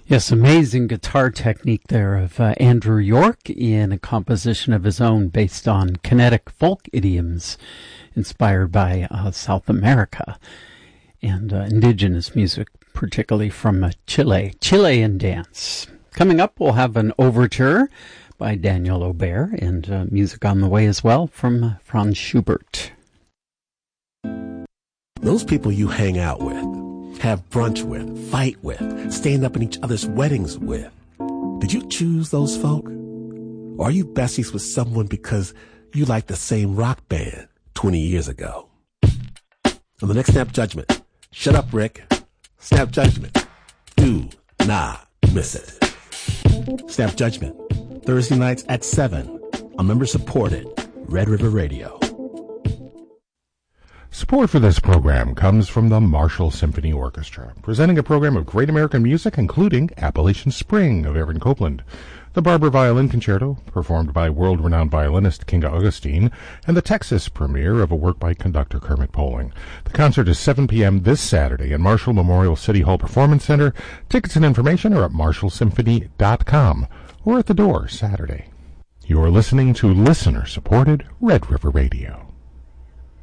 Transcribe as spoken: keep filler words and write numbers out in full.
Yes, amazing guitar technique there of uh, Andrew York in a composition of his own based on kinetic folk idioms inspired by uh, South America and uh, indigenous music, particularly from uh, Chile, Chilean dance. Coming up, we'll have an overture by Daniel Aubert and uh, music on the way as well from uh, Franz Schubert. Those people you hang out with, have brunch with, fight with, stand up in each other's weddings with. Did you choose those folk? Or are you besties with someone because you like the same rock band twenty years ago? On the next Snap Judgment, shut up, Rick. Snap Judgment. Do not miss it. Snap Judgment, Thursday nights at seven on member-supported Red River Radio. Support for this program comes from the Marshall Symphony Orchestra, presenting a program of great American music, including Appalachian Spring of Aaron Copland, the Barber Violin Concerto, performed by world-renowned violinist Kinga Augustine, and the Texas premiere of a work by conductor Kermit Poling. The concert is seven p.m. this Saturday in Marshall Memorial City Hall Performance Center. Tickets and information are at marshall symphony dot com or at the door Saturday. You are listening to listener-supported Red River Radio.